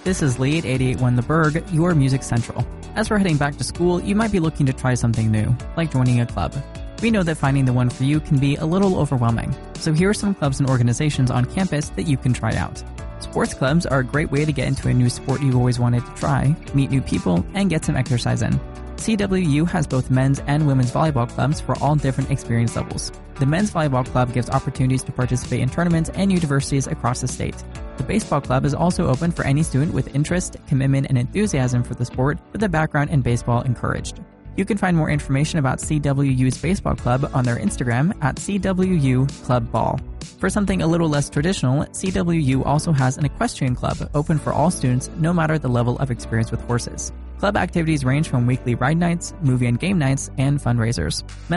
This is Lee at 88.1 The Berg, your Music Central. As we're heading back to school, you might be looking to try something new, like joining a club. We know that finding the one for you can be a little overwhelming, so here are some clubs and organizations on campus that you can try out. Sports clubs are a great way to get into a new sport you've always wanted to try, meet new people, and get some exercise in. CWU has both men's and women's volleyball clubs for all different experience levels. The men's volleyball club gives opportunities to participate in tournaments and universities across the state. The baseball club is also open for any student with interest, commitment, and enthusiasm for the sport, with a background in baseball encouraged. You can find more information about CWU's baseball club on their Instagram at CWU Club Ball. For something a little less traditional, CWU also has an equestrian club open for all students no matter the level of experience with horses. Club activities range from weekly ride nights, movie and game nights, and fundraisers.